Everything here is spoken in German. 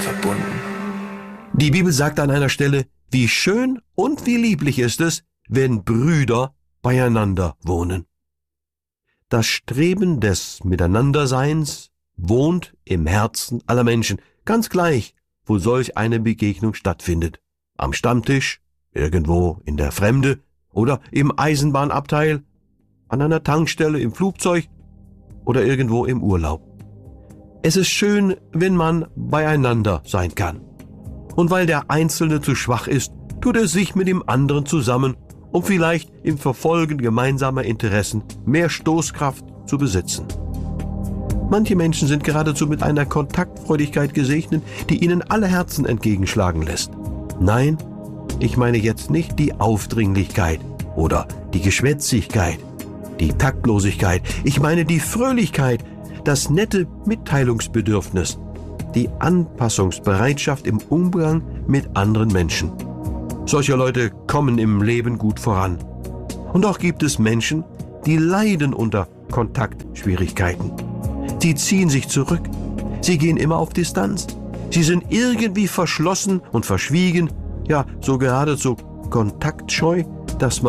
verbunden. Die Bibel sagt an einer Stelle, wie schön und wie lieblich ist es, wenn Brüder beieinander wohnen. Das Streben des Miteinanderseins wohnt im Herzen aller Menschen, ganz gleich, wo solch eine Begegnung stattfindet. Am Stammtisch, irgendwo in der Fremde oder im Eisenbahnabteil, an einer Tankstelle, im Flugzeug oder irgendwo im Urlaub. Es ist schön, wenn man beieinander sein kann. Und weil der Einzelne zu schwach ist, tut er sich mit dem anderen zusammen, um vielleicht im Verfolgen gemeinsamer Interessen mehr Stoßkraft zu besitzen. Manche Menschen sind geradezu mit einer Kontaktfreudigkeit gesegnet, die ihnen alle Herzen entgegenschlagen lässt. Nein, ich meine jetzt nicht die Aufdringlichkeit oder die Geschwätzigkeit, die Taktlosigkeit. Ich meine die Fröhlichkeit, das nette Mitteilungsbedürfnis, die Anpassungsbereitschaft im Umgang mit anderen Menschen. Solche Leute kommen im Leben gut voran. Und auch gibt es Menschen, die leiden unter Kontaktschwierigkeiten. Sie ziehen sich zurück. Sie gehen immer auf Distanz. Sie sind irgendwie verschlossen und verschwiegen, ja, so geradezu kontaktscheu, dass man